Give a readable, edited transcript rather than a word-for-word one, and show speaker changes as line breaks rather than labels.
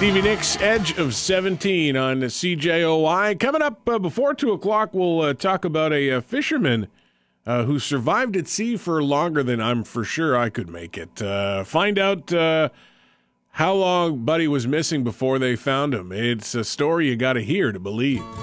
Stevie Nicks, Edge of 17 on CJOY. Coming up before 2 o'clock, we'll talk about a fisherman who survived at sea for longer than I'm for sure I could make it. Find out how long Buddy was missing before they found him. It's a story you got to hear to believe.